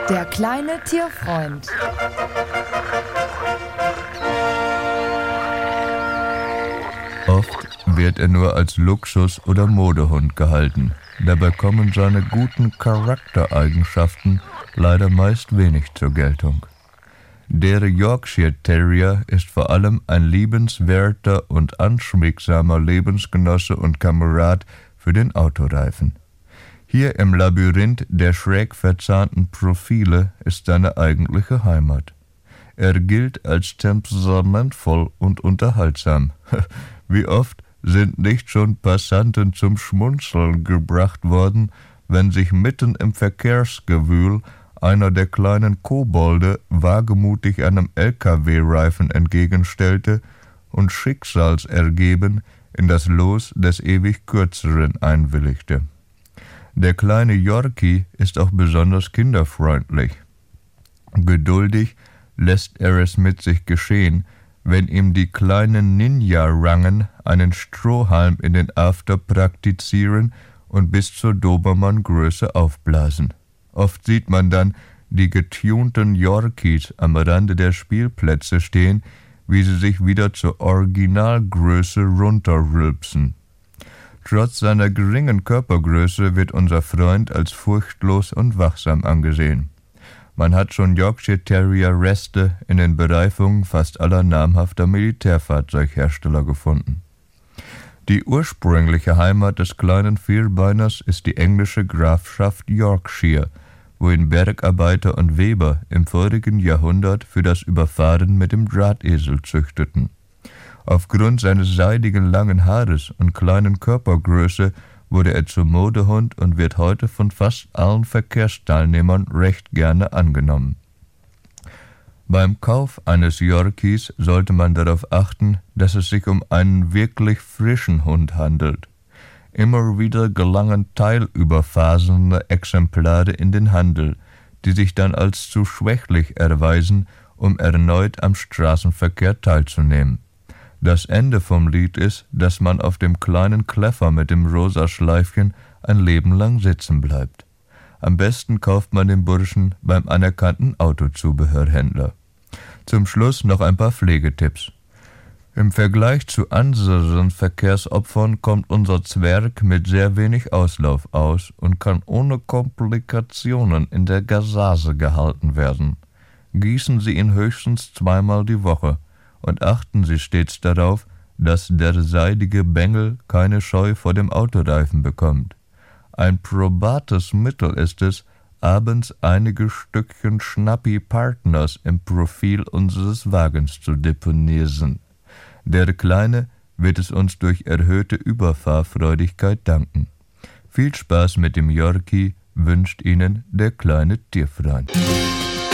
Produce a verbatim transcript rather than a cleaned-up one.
Der kleine Tierfreund. Oft wird er nur als Luxus- oder Modehund gehalten. Dabei kommen seine guten Charaktereigenschaften leider meist wenig zur Geltung. Der Yorkshire Terrier ist vor allem ein liebenswerter und anschmiegsamer Lebensgenosse und Kamerad für den Autoreifen. Hier im Labyrinth der schräg verzahnten Profile ist seine eigentliche Heimat. Er gilt als temperamentvoll und unterhaltsam. Wie oft sind nicht schon Passanten zum Schmunzeln gebracht worden, wenn sich mitten im Verkehrsgewühl einer der kleinen Kobolde wagemutig einem L K W-Reifen entgegenstellte und schicksalsergeben in das Los des ewig Kürzeren einwilligte. Der kleine Yorkie ist auch besonders kinderfreundlich. Geduldig lässt er es mit sich geschehen, wenn ihm die kleinen Ninja-Rangen einen Strohhalm in den After praktizieren und bis zur Dobermann-Größe aufblasen. Oft sieht man dann die getunten Yorkies am Rande der Spielplätze stehen, wie sie sich wieder zur Originalgröße runterrülpsen. Trotz seiner geringen Körpergröße wird unser Freund als furchtlos und wachsam angesehen. Man hat schon Yorkshire Terrier Reste in den Bereifungen fast aller namhafter Militärfahrzeughersteller gefunden. Die ursprüngliche Heimat des kleinen Vierbeiners ist die englische Grafschaft Yorkshire, wohin Bergarbeiter und Weber im vorigen Jahrhundert für das Überfahren mit dem Drahtesel züchteten. Aufgrund seines seidigen langen Haares und kleinen Körpergröße wurde er zum Modehund und wird heute von fast allen Verkehrsteilnehmern recht gerne angenommen. Beim Kauf eines Yorkies sollte man darauf achten, dass es sich um einen wirklich frischen Hund handelt. Immer wieder gelangen teilüberfasene Exemplare in den Handel, die sich dann als zu schwächlich erweisen, um erneut am Straßenverkehr teilzunehmen. Das Ende vom Lied ist, dass man auf dem kleinen Kleffer mit dem rosa Schleifchen ein Leben lang sitzen bleibt. Am besten kauft man den Burschen beim anerkannten Autozubehörhändler. Zum Schluss noch ein paar Pflegetipps. Im Vergleich zu anderen Verkehrsopfern kommt unser Zwerg mit sehr wenig Auslauf aus und kann ohne Komplikationen in der Gasase gehalten werden. Gießen Sie ihn höchstens zweimal die Woche und achten Sie stets darauf, dass der seidige Bengel keine Scheu vor dem Autoreifen bekommt. Ein probates Mittel ist es, abends einige Stückchen Schnappi-Partners im Profil unseres Wagens zu deponieren. Der Kleine wird es uns durch erhöhte Überfahrfreudigkeit danken. Viel Spaß mit dem Yorkie wünscht Ihnen der kleine Tierfreund.